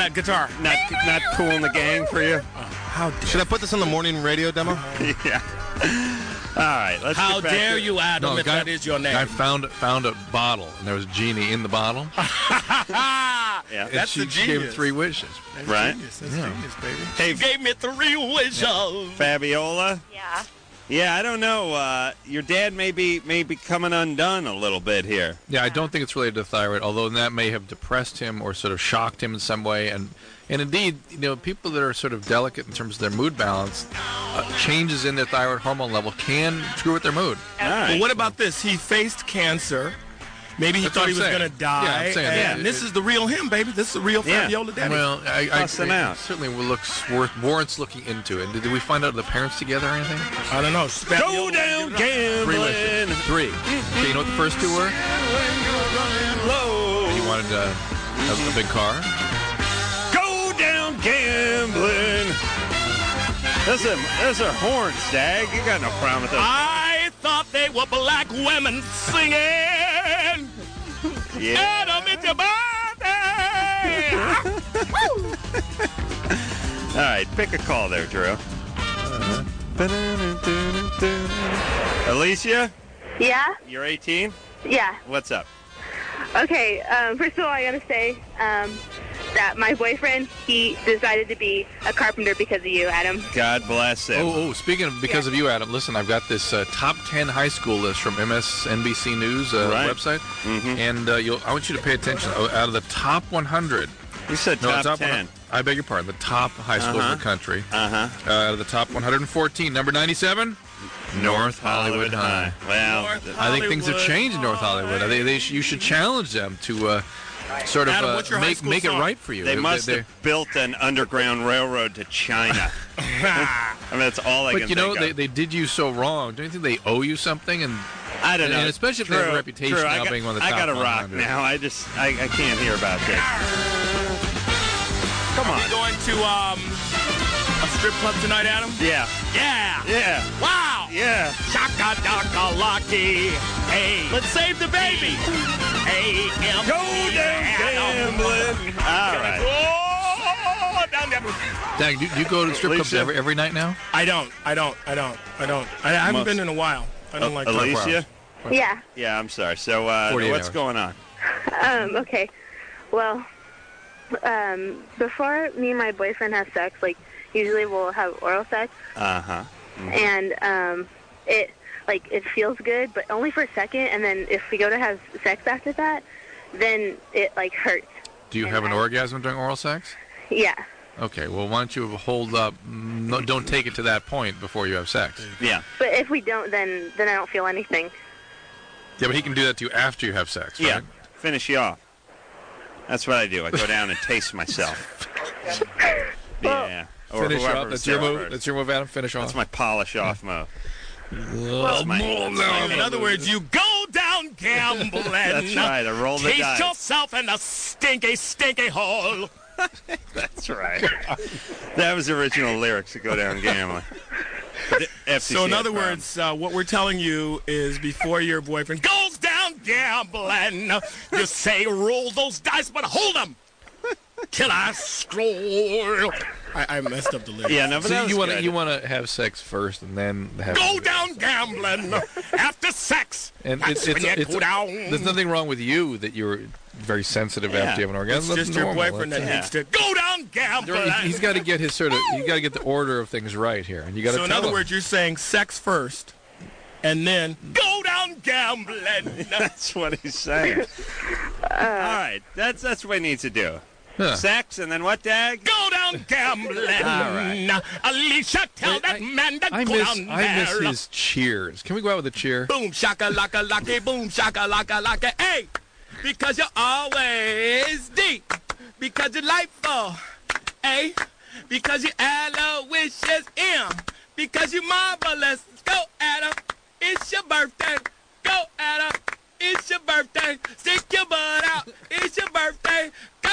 that guitar. Not Kool and the Gang for you? How dare Should I put this on the morning radio demo? Yeah. All right. Let's How get back dare to you, Adam, No, if that is your name? I found a bottle, and there was a genie in the bottle. Yeah. And That's she the gave him genius. 3 wishes. That's Right. genius. That's genius, baby. Hey, Gave me 3 wishes. Fabiola? Yeah. Yeah, I don't know. Your dad may be coming undone a little bit here. Yeah, I don't think it's related to thyroid, although that may have depressed him or sort of shocked him in some way. And indeed, people that are sort of delicate in terms of their mood balance, changes in their thyroid hormone level can screw with their mood. All right. Well, what about this? He faced cancer. Maybe he That's thought what he I'm was saying. going to die. Yeah, I'm saying that. And this is the real him, baby. This is the real Yeah. Fabiola Daddy. Well, Busting out. certainly warrants looking into it. Did we find out the parents together or anything? I don't know. Go down gambling. 3 wishes. 3. Okay, you know what the first 2 were? Low. He wanted a big car. Go down gambling. Those are horns, Dag. You got no problem with those. I thought they were black women singing. Yeah. Adam, it's your birthday. All right, pick a call there, Drew. Alicia, Yeah? you're 18? Yeah. What's up? Okay, first of all, I gotta say that my boyfriend, he decided to be a carpenter because of you, Adam. God bless him. Oh, speaking of because of you, Adam, listen, I've got this top 10 high school list from MSNBC News Right. website, Mhm. and I want you to pay attention. Out of the top 100, You said no, top 10. 100, I beg your pardon, the top high schools in the country. Uh-huh. Out of the top 114, number 97, North Hollywood High. Well, North I think things have Hollywood changed in North Hollywood. I think you should challenge them to sort of Adam, what's your high school make it song? right for you. they must They're- have built an underground railroad to China. I mean, that's all I But can you know, think of. they did you so wrong. Don't you think they owe you something? And I don't know. and especially if they have a Drew, reputation Drew, now being one of the I top got to rock 100. now. I can't hear about this. Come on. Going to a strip club tonight, Adam? Yeah. Yeah. Yeah. Wow. Yeah. Shaka daka lucky. Hey. Let's save the baby. Hey, Go down gambling. All right. Oh, down there. Dag, do you go to strip clubs Alicia? every night now? I haven't Must- been in a while. I don't like Alicia? Yeah. Yeah, I'm sorry. So, 48 what's hours. going on? Okay. Well, before me and my boyfriend have sex, like, usually we'll have oral sex, Uh-huh. and it feels good, but only for a second, and then if we go to have sex after that, then it, hurts. Do you have an orgasm during oral sex? Yeah. Okay, well, why don't you hold up? No, don't take it to that point before you have sex. Yeah. But if we don't, then I don't feel anything. Yeah, but he can do that to you after you have sex, right? Yeah. Finish you off. That's what I do. I go down and taste myself. Yeah. Or Finish whoever off. That's was your there move. first. That's your move, Adam. Finish off. That's my polish off move. In other words, you go down gambling. That's right. I roll the Taste dice. yourself in the stinky, stinky hole. That's right. That was the original lyrics to Go Down Gambling. So in other words, what we're telling you is before your boyfriend goes down gambling, you say roll those dice, but hold them. Till I scroll. I messed up the lyrics. Yeah, no, but that So was you good. want to have sex first and then have Go down gambling after sex. And That's when you go down. There's nothing wrong with you that you're very sensitive Yeah. after you have an It's orgasm. just That's your normal. boyfriend that That's- needs to go down gambling. He's got to get his you got to get the order of things right here, and you got to. So in tell other him. words, you're saying sex first, and then go down gambling. That's what he's saying. All right. That's what he needs to do. Huh. Sex, and then what, Dag? Go down gambling. right. Alicia, tell Wait, that man to I go miss down I there. miss his cheers. Can we go out with a cheer? Boom, shaka, laka, laka, boom, shaka, laka, laka. Hey, because you're always deep. Because you're delightful. Hey, because you're Aloysius M. Because you're marvelous. Go, Adam. It's your birthday. Go, Adam. It's your birthday. Stick your butt out. It's your birthday.